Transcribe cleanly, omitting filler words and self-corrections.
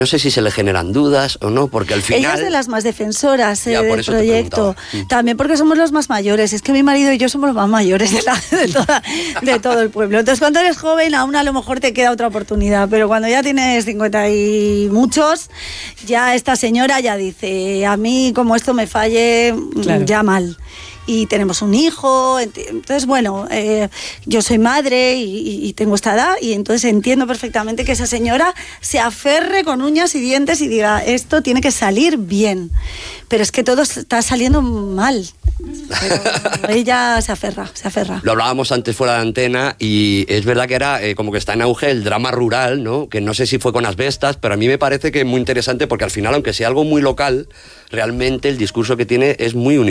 No sé si se le generan dudas o no, porque al final... Ella es de las más defensoras del eso proyecto. También porque somos los más mayores. Es que mi marido y yo somos los más mayores de todo el pueblo. Entonces, cuando eres joven, aún a lo mejor te queda otra oportunidad. Pero cuando ya tienes 50 y muchos, ya esta señora ya dice, a mí como esto me falle, claro, ya mal. Y tenemos un hijo, entonces bueno, yo soy madre y tengo esta edad, y entonces entiendo perfectamente que esa señora se aferre con uñas y dientes y diga, esto tiene que salir bien, pero es que todo está saliendo mal. Pero ella se aferra. Lo hablábamos antes fuera de antena y es verdad que era como que está en auge el drama rural, ¿no? Que no sé si fue con Asbestas, pero a mí me parece que es muy interesante porque al final, aunque sea algo muy local, realmente el discurso que tiene es muy universal.